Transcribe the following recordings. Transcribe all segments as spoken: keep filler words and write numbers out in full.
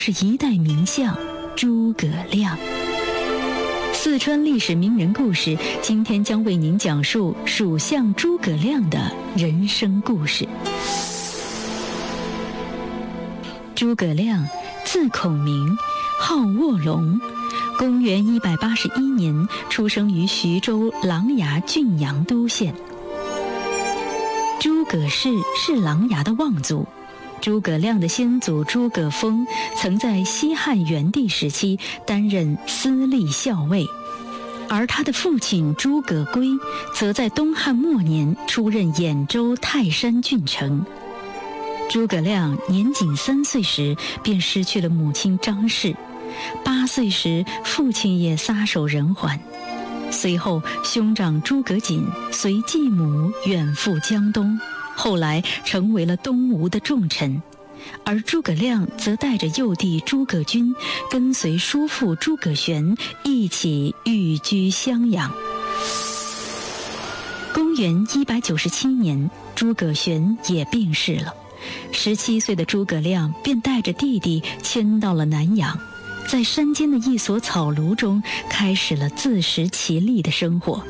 是一代名相诸葛亮。四川历史名人故事，今天将为您讲述蜀相诸葛亮的人生故事。诸葛亮，字孔明，号卧龙，公元一百八十一年出生于徐州琅琊郡阳都县。诸葛氏是琅琊的望族，诸葛亮的先祖诸葛丰曾在西汉元帝时期担任司隶校尉，而他的父亲诸葛圭则在东汉末年出任兖州泰山郡丞。诸葛亮年仅三岁时便失去了母亲张氏，八岁时父亲也撒手人寰。随后兄长诸葛瑾随继母远赴江东，后来成为了东吴的重臣，而诸葛亮则带着幼弟诸葛均跟随叔父诸葛玄一起寓居襄阳。公元一百九十七年，诸葛玄也病逝了，十七岁的诸葛亮便带着弟弟迁到了南阳，在山间的一所草庐中开始了自食其力的生活。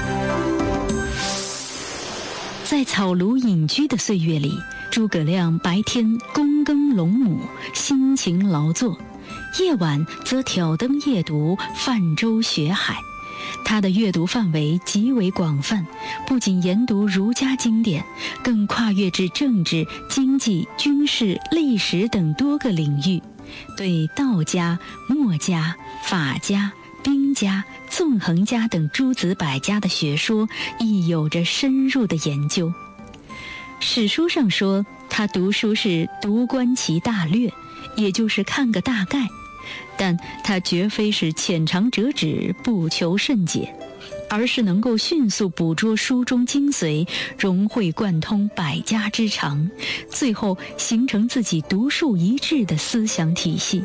在草庐隐居的岁月里，诸葛亮白天躬耕陇亩，辛勤劳作，夜晚则挑灯夜读，泛舟学海。他的阅读范围极为广泛，不仅研读儒家经典，更跨越至政治、经济、军事、历史等多个领域，对道家、墨家、法家、兵家、纵横家等诸子百家的学说亦有着深入的研究。史书上说，他读书是读观其大略，也就是看个大概，但他绝非是浅尝辄止，不求甚解，而是能够迅速捕捉书中精髓，融会贯通百家之长，最后形成自己独树一帜的思想体系。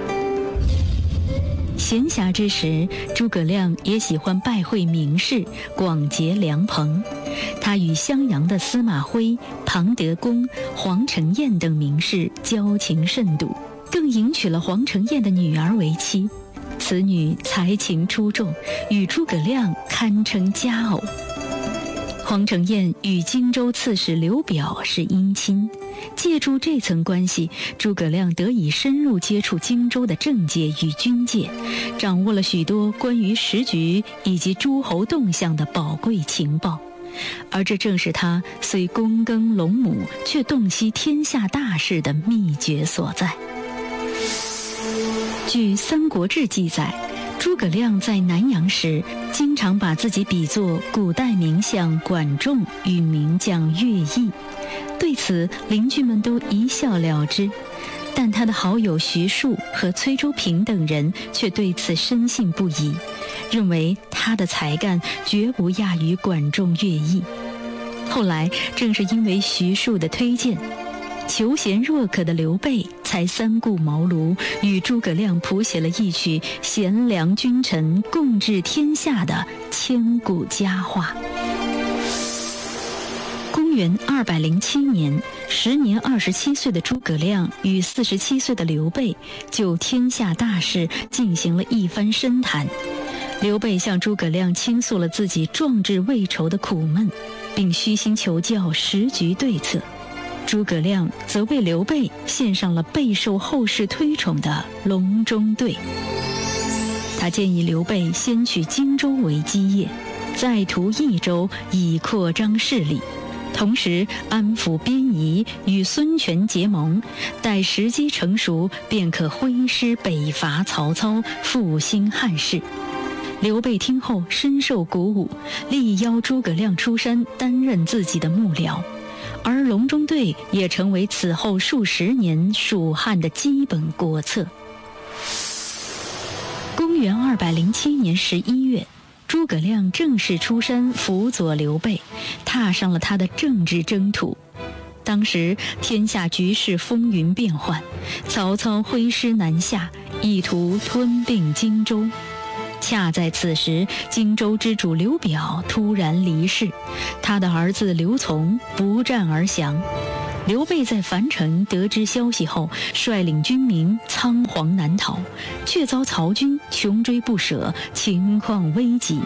闲暇之时，诸葛亮也喜欢拜会名士，广结良朋。他与襄阳的司马徽、庞德公、黄承彦等名士交情甚笃，更迎娶了黄承彦的女儿为妻。此女才情出众，与诸葛亮堪称佳偶。黄承彦与荆州刺史刘表是姻亲，借助这层关系，诸葛亮得以深入接触荆州的政界与军界，掌握了许多关于时局以及诸侯动向的宝贵情报。而这正是他虽躬耕陇亩却洞悉天下大事的秘诀所在。据《三国志》记载，诸葛亮在南阳时，经常把自己比作古代名相管仲与名将乐毅，对此邻居们都一笑了之，但他的好友徐庶和崔州平等人却对此深信不疑，认为他的才干绝不亚于管仲乐毅。后来正是因为徐庶的推荐，求贤若渴的刘备才三顾茅庐，与诸葛亮谱写了一曲贤良君臣共治天下的千古佳话。公元二百零七年，时年二十七岁的诸葛亮与四十七岁的刘备就天下大事进行了一番深谈。刘备向诸葛亮倾诉了自己壮志未酬的苦闷，并虚心求教时局对策。诸葛亮则为刘备献上了备受后世推崇的隆中对。他建议刘备先取荆州为基业，再图益州以扩张势力，同时安抚边夷，与孙权结盟，待时机成熟，便可挥师北伐曹操，复兴汉室。刘备听后深受鼓舞，力邀诸葛亮出山担任自己的幕僚，而隆中对也成为此后数十年蜀汉的基本国策。公元二百零七年十一月，诸葛亮正式出山辅佐刘备，踏上了他的政治征途。当时天下局势风云变幻，曹操挥师南下，意图吞并荆州。恰在此时，荆州之主刘表突然离世，他的儿子刘琮不战而降。 刘备在樊城得知消息后，率领军民仓皇南逃，却遭曹军穷追不舍，情况危急。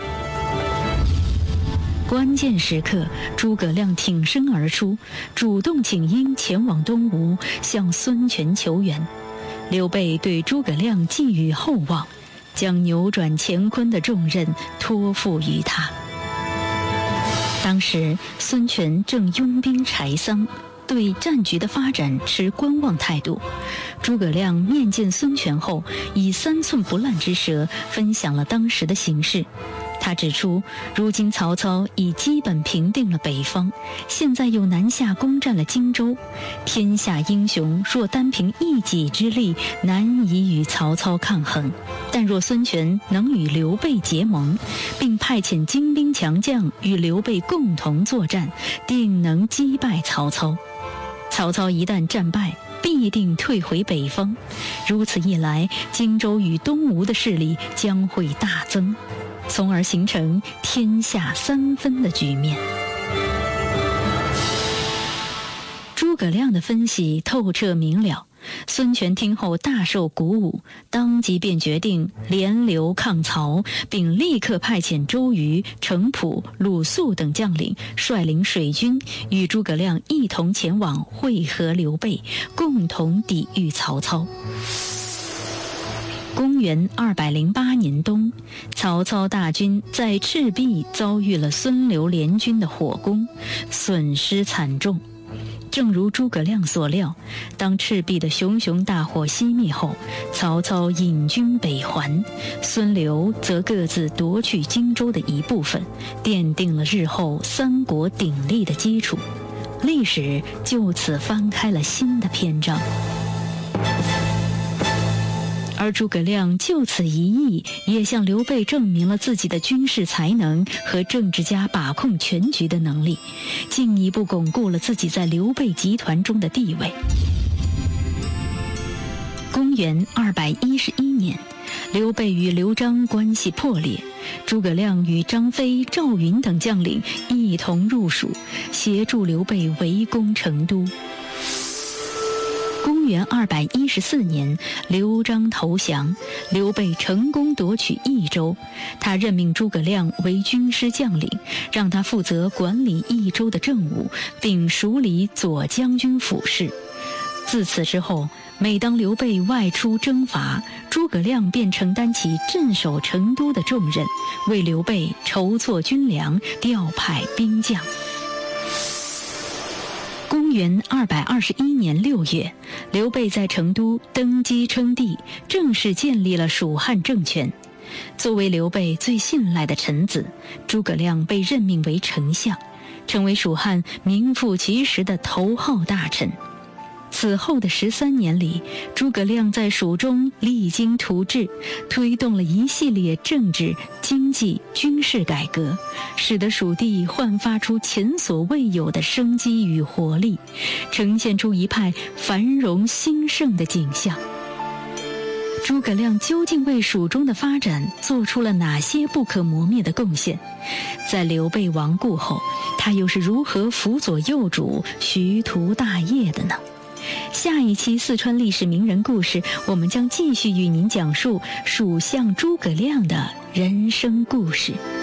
关键时刻，诸葛亮挺身而出，主动请缨前往东吴，向孙权求援。刘备对诸葛亮寄予厚望，将扭转乾坤的重任托付于他。当时孙权正拥兵柴桑，对战局的发展持观望态度。诸葛亮面见孙权后，以三寸不烂之舌分享了当时的形势。他指出，如今曹操已基本平定了北方，现在又南下攻占了荆州，天下英雄若单凭一己之力，难以与曹操抗衡。但若孙权能与刘备结盟，并派遣精兵强将与刘备共同作战，定能击败曹操。曹操一旦战败，必定退回北方，如此一来，荆州与东吴的势力将会大增，从而形成天下三分的局面。诸葛亮的分析透彻明了，孙权听后大受鼓舞，当即便决定联刘抗曹，并立刻派遣周瑜、程普、鲁肃等将领率领水军与诸葛亮一同前往会合刘备，共同抵御曹操。公元二百零八年冬，曹操大军在赤壁遭遇了孙刘联军的火攻，损失惨重。正如诸葛亮所料，当赤壁的熊熊大火熄灭后，曹操引军北还，孙刘则各自夺去荆州的一部分，奠定了日后三国鼎立的基础。历史就此翻开了新的篇章。而诸葛亮就此一役，也向刘备证明了自己的军事才能和政治家把控全局的能力，进一步巩固了自己在刘备集团中的地位。公元二百一十一年，刘备与刘璋关系破裂，诸葛亮与张飞、赵云等将领一同入蜀，协助刘备围攻成都。公元二百一十四年，刘璋投降，刘备成功夺取益州。他任命诸葛亮为军师将领，让他负责管理益州的政务，并署理左将军府事。自此之后，每当刘备外出征伐，诸葛亮便承担起镇守成都的重任，为刘备筹措军粮，调派兵将。公元二百二十一年六月，刘备在成都登基称帝，正式建立了蜀汉政权。作为刘备最信赖的臣子，诸葛亮被任命为丞相，成为蜀汉名副其实的头号大臣。此后的十三年里，诸葛亮在蜀中励精图治，推动了一系列政治、经济、军事改革，使得蜀地焕发出前所未有的生机与活力，呈现出一派繁荣兴盛的景象。诸葛亮究竟为蜀中的发展做出了哪些不可磨灭的贡献？在刘备亡故后，他又是如何辅佐幼主，徐图大业的呢？下一期四川历史名人故事，我们将继续与您讲述蜀相诸葛亮的人生故事。